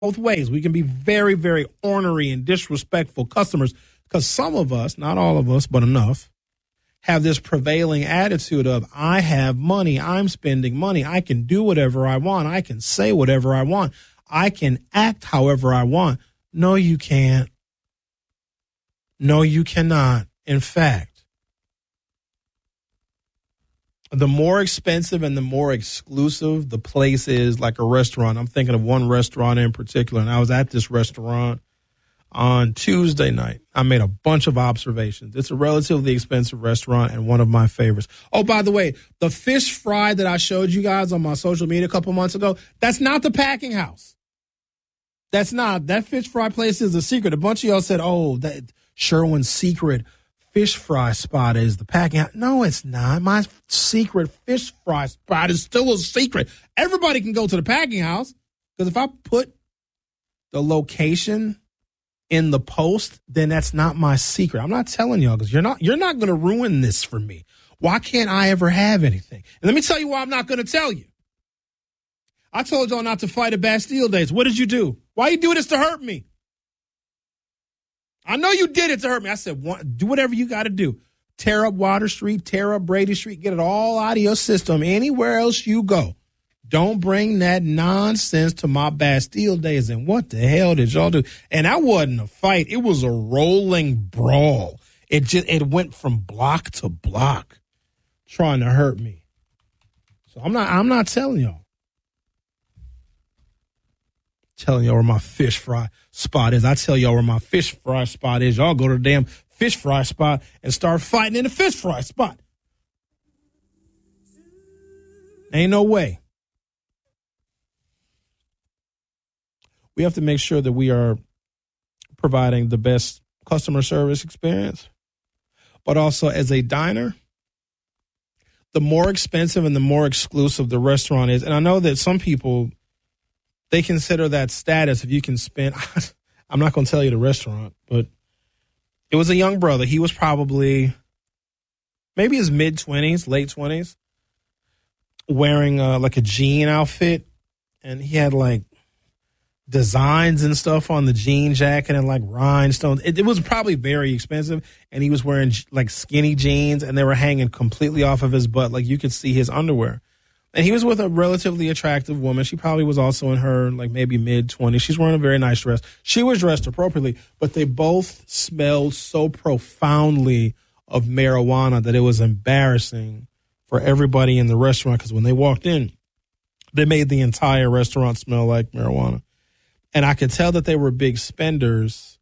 both ways. We can be very, very ornery and disrespectful customers because some of us, not all of us, but enough, have this prevailing attitude of, I have money, I'm spending money, I can do whatever I want, I can say whatever I want, I can act however I want. No, you can't. No, you cannot. In fact, the more expensive and the more exclusive the place is, like a restaurant. I'm thinking of one restaurant in particular, and I was at this restaurant on Tuesday night. I made a bunch of observations. It's a relatively expensive restaurant and one of my favorites. Oh, by the way, the fish fry that I showed you guys on my social media a couple months ago, that's not the Packing House. That's not. That fish fry place is a secret. A bunch of y'all said, oh, that Sherwin's secret fish fry spot is the Packing House. No, it's not. My secret fish fry spot is still a secret. Everybody can go to the Packing House because if I put the location in the post, then that's not my secret. I'm not telling y'all because you're not going to ruin this for me. Why can't I ever have anything? And let me tell you why I'm not going to tell you. I told y'all not to fight at Bastille Days. What did you do? Why you do this to hurt me? I know you did it to hurt me. I said, do whatever you got to do. Tear up Water Street, tear up Brady Street, get it all out of your system. Anywhere else you go, don't bring that nonsense to my Bastille Days. And what the hell did y'all do? And that wasn't a fight. It was a rolling brawl. It went from block to block trying to hurt me. So I'm not telling y'all. Telling y'all where my fish fry spot is. I tell y'all where my fish fry spot is. Y'all go to the damn fish fry spot and start fighting in the fish fry spot. Ain't no way. We have to make sure that we are providing the best customer service experience, but also as a diner, the more expensive and the more exclusive the restaurant is. And I know that some people, they consider that status if you can spend. I'm not going to tell you the restaurant, but it was a young brother. He was probably maybe his mid-20s, late 20s, wearing like a jean outfit. And he had like designs and stuff on the jean jacket and like rhinestones. It was probably very expensive. And he was wearing like skinny jeans and they were hanging completely off of his butt. Like you could see his underwear. And he was with a relatively attractive woman. She probably was also in her, like, maybe mid-20s. She's wearing a very nice dress. She was dressed appropriately, but they both smelled so profoundly of marijuana that it was embarrassing for everybody in the restaurant because when they walked in, they made the entire restaurant smell like marijuana. And I could tell that they were big spenders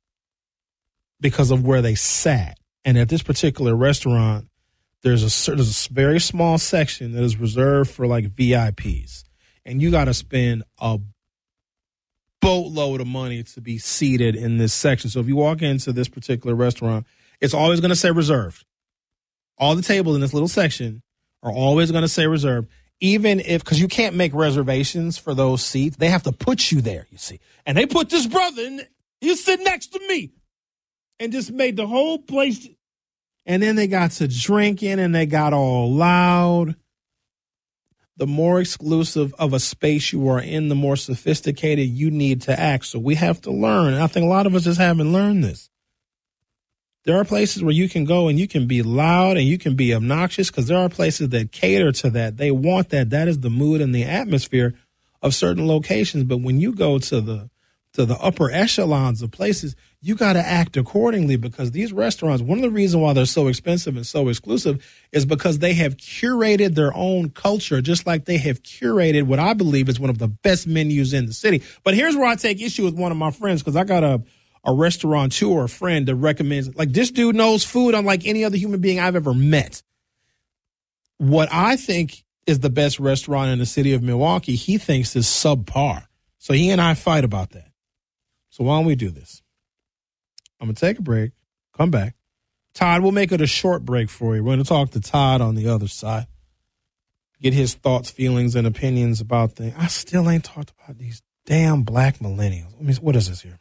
because of where they sat. And at this particular restaurant, there's a very small section that is reserved for like VIPs. And you got to spend a boatload of money to be seated in this section. So if you walk into this particular restaurant, it's always going to say reserved. All the tables in this little section are always going to say reserved, even if, because you can't make reservations for those seats. They have to put you there, you see. And they put this brother in, he was sitting next to me and just made the whole place. And then they got to drinking and they got all loud. The more exclusive of a space you are in, the more sophisticated you need to act. So we have to learn. And I think a lot of us just haven't learned this. There are places where you can go and you can be loud and you can be obnoxious because there are places that cater to that. They want that. That is the mood and the atmosphere of certain locations. But when you go to the upper echelons of places, you got to act accordingly because these restaurants, one of the reasons why they're so expensive and so exclusive is because they have curated their own culture, just like they have curated what I believe is one of the best menus in the city. But here's where I take issue with one of my friends because I got a restaurateur friend that recommends, like, this dude knows food unlike any other human being I've ever met. What I think is the best restaurant in the city of Milwaukee, he thinks is subpar. So he and I fight about that. So why don't we do this? I'm going to take a break, come back. Todd, we'll make it a short break for you. We're going to talk to Todd on the other side, get his thoughts, feelings, and opinions about things. I still ain't talked about these damn black millennials. I mean, what is this here?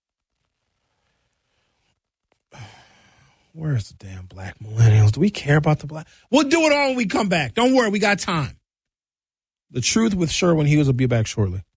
Where's the damn black millennials? Do we care about the black? We'll do it all when we come back. Don't worry, we got time. The Truth with Sherwin Hughes will be back shortly.